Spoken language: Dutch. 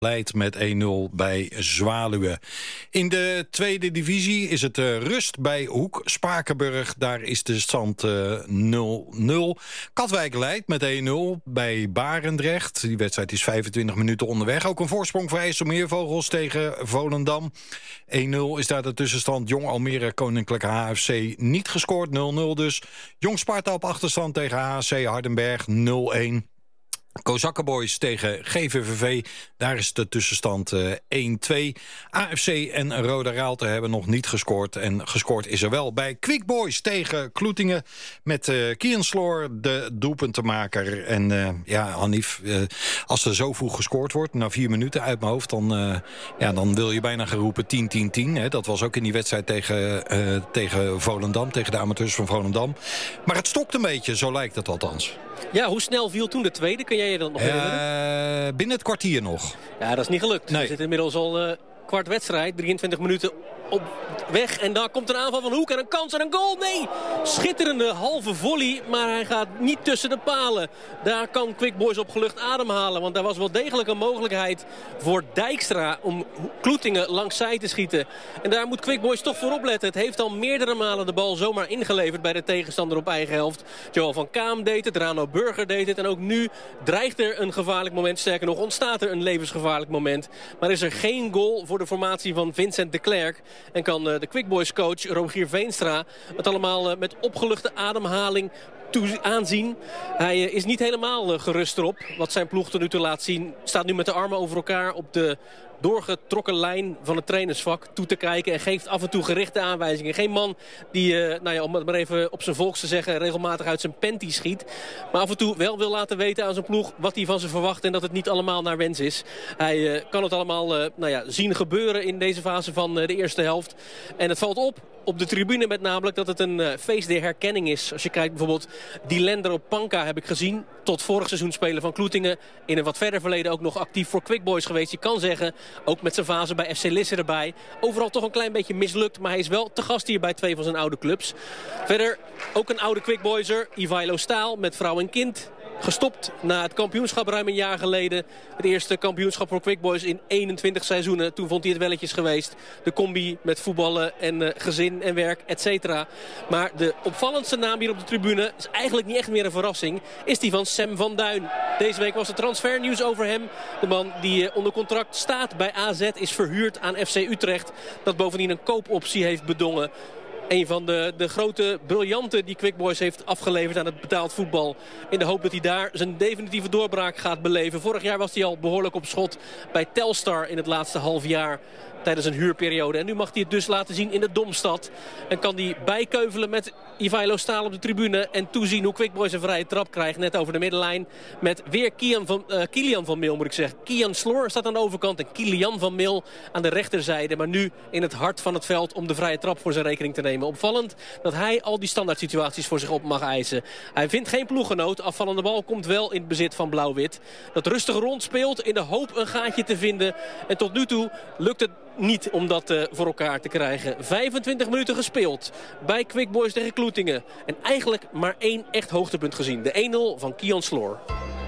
leidt met 1-0 bij Zwaluwe. In de tweede divisie is het rust bij Hoek Spakenburg. Daar is de stand 0-0. Katwijk leidt met 1-0 bij Barendrecht. Die wedstrijd is 25 minuten onderweg. Ook een voorsprong voor IJsselmeervogels tegen Volendam. 1-0 is daar de tussenstand. Jong Almere Koninklijke HFC niet gescoord. 0-0 dus. Jong Sparta op achterstand tegen HC Hardenberg 0-1. Kozakkenboys tegen GVVV, daar is de tussenstand 1-2. AFC en Roda Raalte hebben nog niet gescoord. En gescoord is er wel bij Quick Boys tegen Kloetingen. Met Kian Sloor, de doelpuntenmaker. En Hanif, als er zo vroeg gescoord wordt, na 4 minuten uit mijn hoofd, dan wil je bijna geroepen 10-10-10. Dat was ook in die wedstrijd tegen Volendam, tegen de amateurs van Volendam. Maar het stokt een beetje, zo lijkt het althans. Ja, hoe snel viel toen de tweede? Kun jij je dat nog herinneren? Binnen het kwartier nog. Ja, dat is niet gelukt. Nee. We zitten inmiddels al kwart wedstrijd, 23 minuten op weg. En daar komt een aanval van Hoek en een kans en een goal. Nee, schitterende halve volley, maar hij gaat niet tussen de palen. Daar kan Quick Boys op gelucht ademhalen, want daar was wel degelijk een mogelijkheid voor Dijkstra om Kloetingen langs zij te schieten. En daar moet Quick Boys toch voor opletten. Het heeft al meerdere malen de bal zomaar ingeleverd bij de tegenstander op eigen helft. Joel van Kaam deed het, Rano Burger deed het. En ook nu dreigt er een gevaarlijk moment. Sterker nog, ontstaat er een levensgevaarlijk moment. Maar is er geen goal voor de formatie van Vincent de Klerk. En kan de Quick Boys coach Rogier Veenstra het allemaal met opgeluchte ademhaling aanzien. Hij is niet helemaal gerust erop. Wat zijn ploeg tot nu toe laat zien. Staat nu met de armen over elkaar op de doorgetrokken lijn van het trainersvak toe te kijken. En geeft af en toe gerichte aanwijzingen. Geen man die, om het maar even op zijn volks te zeggen, regelmatig uit zijn panty schiet. Maar af en toe wel wil laten weten aan zijn ploeg wat hij van ze verwacht. En dat het niet allemaal naar wens is. Hij kan het allemaal zien gebeuren in deze fase van de eerste helft. En het valt op de tribune met namelijk dat het een feest der herkenning is. Als je kijkt bijvoorbeeld Dilendro Panka heb ik gezien. Tot vorig seizoen spelen van Kloetingen. In een wat verder verleden ook nog actief voor Quick Boys geweest. Je kan zeggen, ook met zijn fase bij FC Lisse erbij. Overal toch een klein beetje mislukt. Maar hij is wel te gast hier bij 2 van zijn oude clubs. Verder ook een oude Quick Boyser. Ivailo Staal met vrouw en kind. Gestopt na het kampioenschap ruim een jaar geleden. Het eerste kampioenschap voor Quick Boys in 21 seizoenen. Toen vond hij het welletjes geweest. De combi met voetballen en gezin en werk, et cetera. Maar de opvallendste naam hier op de tribune is eigenlijk niet echt meer een verrassing. Is die van Sam van Duin. Deze week was er transfernieuws over hem. De man die onder contract staat bij AZ is verhuurd aan FC Utrecht. Dat bovendien een koopoptie heeft bedongen. Een van de grote briljanten die Quick Boys heeft afgeleverd aan het betaald voetbal. In de hoop dat hij daar zijn definitieve doorbraak gaat beleven. Vorig jaar was hij al behoorlijk op schot bij Telstar in het laatste half jaar. Tijdens een huurperiode. En nu mag hij het dus laten zien in de Domstad. En kan hij bijkeuvelen met Ivailo Staal op de tribune. En toezien hoe Quick Boys een vrije trap krijgt. Net over de middenlijn. Met weer Kilian van Mil moet ik zeggen. Kian Sloor staat aan de overkant. En Kilian van Mil aan de rechterzijde. Maar nu in het hart van het veld om de vrije trap voor zijn rekening te nemen. Opvallend dat hij al die standaard situaties voor zich op mag eisen. Hij vindt geen ploeggenoot. Afvallende bal komt wel in het bezit van Blauw-Wit. Dat rustig rondspeelt in de hoop een gaatje te vinden. En tot nu toe lukt het niet om dat voor elkaar te krijgen. 25 minuten gespeeld bij Quick Boys tegen Kloetingen. En eigenlijk maar 1 echt hoogtepunt gezien. De 1-0 van Kian Sloor.